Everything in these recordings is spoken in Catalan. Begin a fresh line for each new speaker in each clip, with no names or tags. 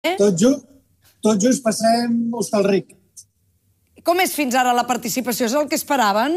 Tot just passem Hostalric.
Com és fins ara la participació? És el que esperaven?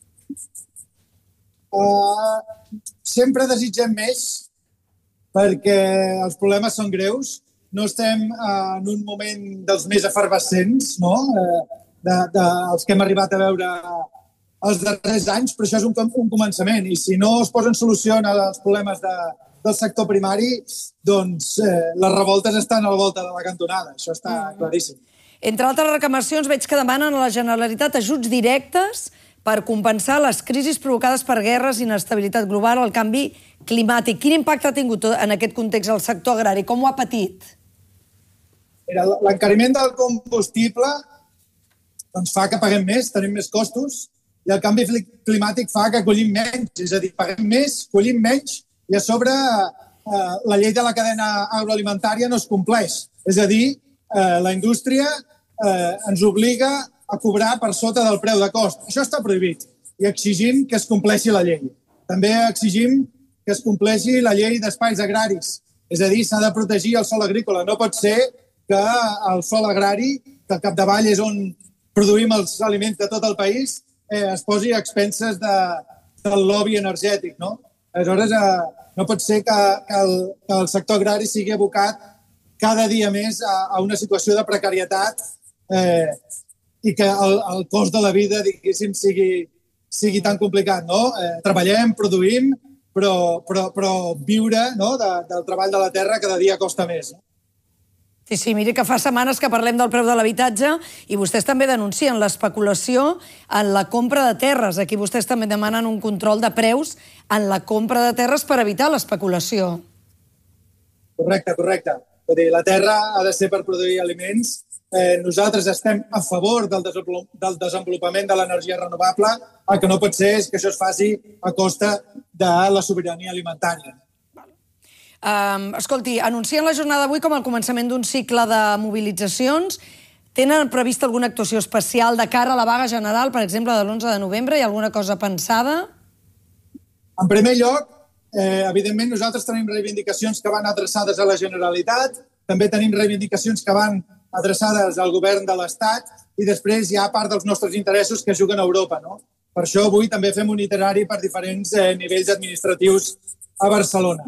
Sempre desitgem més, perquè els problemes són greus. No estem en un moment dels més efervescents, no? Dels que hem arribat a veure els darrers anys, però això és un començament. I si no es posen solució als problemes del sector primari, doncs les revoltes estan a la volta de la cantonada. Això està claríssim.
Entre altres reclamacions, veig que demanen a la Generalitat ajuts directes per compensar les crisis provocades per guerres, inestabilitat global o el canvi climàtic. Quin impacte ha tingut en aquest context el sector agrari? Com ho ha patit?
L'encariment del combustible fa que paguem més, tenim més costos, i el canvi climàtic fa que collim menys. És a dir, paguem més, collim menys, i a sobre la llei de la cadena agroalimentària no es compleix. És a dir, la indústria ens obliga a cobrar per sota del preu de cost. Això està prohibit i exigim que es compleixi la llei. També exigim que es compleixi la llei d'espais agraris. És a dir, s'ha de protegir el sòl agrícola. No pot ser que el sòl agrari, que al capdavall és on produïm els aliments de tot el país, es posi a expenses del lobby energètic, no? Aleshores, no pot ser que el sector agrari sigui abocat cada dia més a una situació de precarietat i que el cost de la vida, diguéssim, sigui tan complicat, no? Treballem, produïm, però viure del treball de la terra cada dia costa més.
Sí, miri que fa setmanes que parlem del preu de l'habitatge i vostès també denuncien l'especulació en la compra de terres. Aquí vostès també demanen un control de preus en la compra de terres per evitar l'especulació.
Correcte. La terra ha de ser per produir aliments. Nosaltres estem a favor del desenvolupament de l'energia renovable. El que no pot ser és que això es faci a costa de la sobirania alimentària.
Escolti, anuncien la jornada d'avui com el començament d'un cicle de mobilitzacions. Tenen prevista alguna actuació especial de cara a la vaga general, per exemple, de l'11 de novembre? Hi ha alguna cosa pensada?
En primer lloc, evidentment, nosaltres tenim reivindicacions que van adreçades a la Generalitat, també tenim reivindicacions que van adreçades al govern de l'Estat i després hi ha part dels nostres interessos que juguen a Europa, no? Per això avui també fem un itinerari per diferents nivells administratius a Barcelona.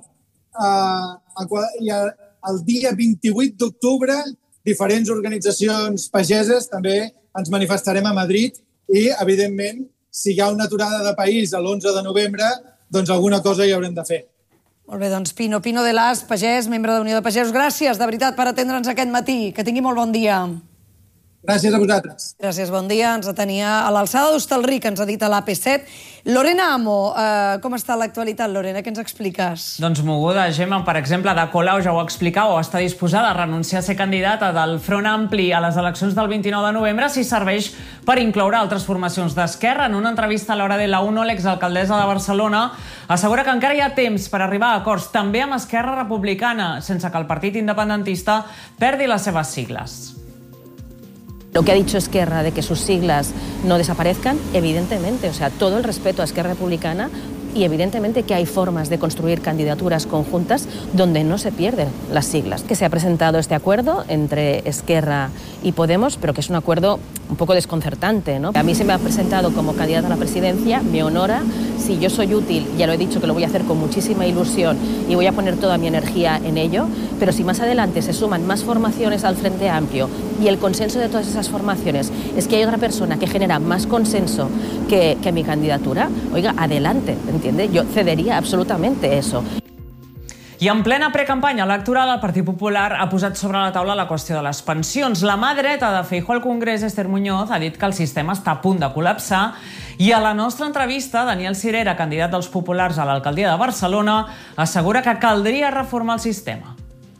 El dia 28 d'octubre, diferents organitzacions pageses també ens manifestarem a Madrid i, evidentment, si hi ha una aturada de país l'11 de novembre, doncs alguna cosa hi haurem de fer.
Molt bé, doncs Pino de Las, pagès, membre de Unió de Pagesos. Gràcies, de veritat, per atendre'ns aquest matí. Que tingui molt bon dia.
Gràcies a vosaltres.
Gràcies, bon dia. Ens atenia a l'alçada d'Hostalric, ens ha dit a l'AP7. Lorena Amo, com està l'actualitat, Lorena? Què ens expliques?
Doncs moguda, Gemma, per exemple, Ada Colau ja ho explica o està disposada a renunciar a ser candidata del Front Ampli a les eleccions del 29 de novembre si serveix per incloure altres formacions d'Esquerra. En una entrevista a l'Hora de la 1, l'exalcaldessa de Barcelona assegura que encara hi ha temps per arribar a acords també amb Esquerra Republicana, sense que el partit independentista perdi les seves sigles.
Lo que ha dicho Esquerra de que sus siglas no desaparezcan, evidentemente, o sea, todo el respeto a Esquerra Republicana y evidentemente que hay formas de construir candidaturas conjuntas donde no se pierden las siglas. Que se ha presentado este acuerdo entre Esquerra y Podemos, pero que es un acuerdo un poco desconcertante, ¿no? A mí se me ha presentado como candidata a la presidencia, me honora. Si yo soy útil, ya lo he dicho que lo voy a hacer con muchísima ilusión y voy a poner toda mi energía en ello, pero si más adelante se suman más formaciones al Frente Amplio y el consenso de todas esas formaciones es que hay otra persona que genera más consenso que mi candidatura, oiga, adelante, ¿entiende? Yo cedería absolutamente eso.
I en plena precampanya electoral, el Partit Popular ha posat sobre la taula la qüestió de les pensions. La mà dreta de Feijóo al Congrés, Esther Muñoz, ha dit que el sistema està a punt de col·lapsar i a la nostra entrevista, Daniel Sirera, candidat dels populars a l'alcaldia de Barcelona, assegura que caldria reformar el sistema.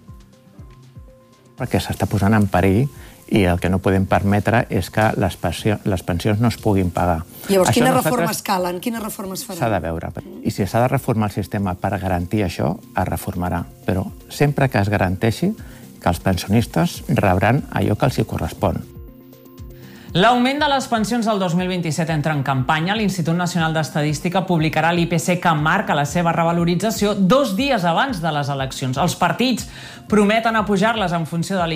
Perquè s'està posant en perill i el que no podem permetre és que les pensions no es puguin pagar.
Llavors, quines reformes calen? Quines reformes faran?
S'ha de veure. I si s'ha de reformar el sistema per garantir això, es reformarà. Però sempre que es garanteixi que els pensionistes rebran allò que els hi correspon.
L'augment de les pensions del 2027 entra en campanya. L'Institut Nacional d'Estadística publicarà l'IPC que marca la seva revalorització 2 dies abans de les eleccions. Els partits prometen apujar-les en funció de